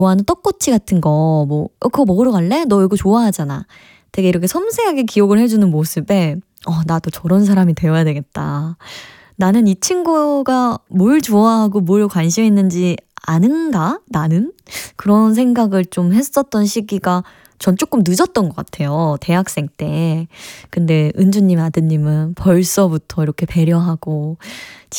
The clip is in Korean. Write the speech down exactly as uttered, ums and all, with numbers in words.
좋아하는 떡꼬치 같은 거 뭐 "어 그거 먹으러 갈래? 너 이거 좋아하잖아." 되게 이렇게 섬세하게 기억을 해 주는 모습에 '어 나도 저런 사람이 되어야 되겠다. 나는 이 친구가 뭘 좋아하고 뭘 관심 있는지 아는가 나는?' 그런 생각을 좀 했었던 시기가 전 쪼끔 늦었던 것 같아요, 대학생 때. 근데 은주님 아드님은 벌써부터 이렇게 배려하고